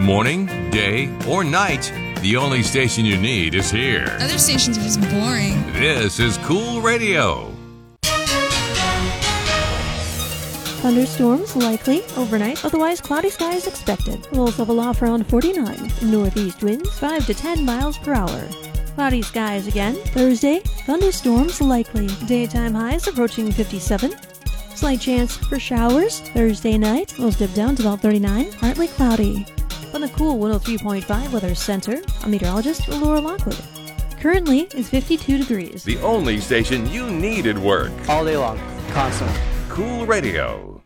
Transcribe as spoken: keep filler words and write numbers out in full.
Morning, day, or night, the only station you need is here. Other stations are just boring. This is Cool Radio. Thunderstorms likely overnight, otherwise cloudy skies expected. Lows level off around forty-nine. Northeast winds five to ten miles per hour. Cloudy skies again. Thursday, thunderstorms likely. Daytime highs approaching fifty-seven. Slight chance for showers. Thursday night, lows dip down to about thirty-nine. Partly cloudy. From the cool one oh three point five Weather Center, I'm meteorologist Laura Lockwood. Currently, it's fifty-two degrees. The only station you need at work. All day long. Constantly. Cool Radio.